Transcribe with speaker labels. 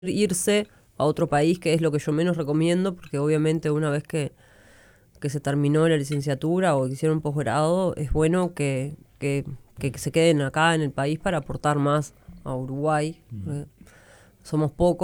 Speaker 1: irse a otro país, que es lo que yo menos recomiendo, porque obviamente una vez que se terminó la licenciatura o que hicieron un posgrado, es bueno que se queden acá en el país para aportar más a Uruguay. Somos pocos.